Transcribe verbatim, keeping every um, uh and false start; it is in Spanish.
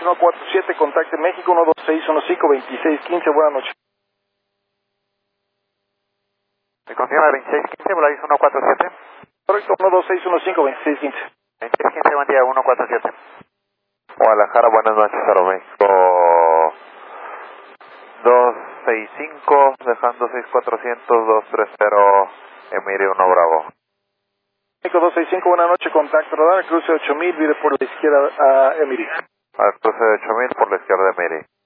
uno cuatro siete, contacte México uno dos seis uno cinco dos seis uno cinco, buenas noches. ¿Me confirma veintiséis quince, Volaris uno cuatro siete? Correcto, uno dos seis uno cinco dos seis uno cinco. veintiséis quince, buen día, uno cuatro siete. Guadalajara, buenas noches, Aeroméxico dos seis cinco, dejando seis cuatrocientos, dos tres cero, Emiri uno Bravo. México dos seis cinco, buenas noches, contacto radar, cruce ocho mil, vire por la izquierda a Emiri. Al cruce de ocho mil por la izquierda de Emiri.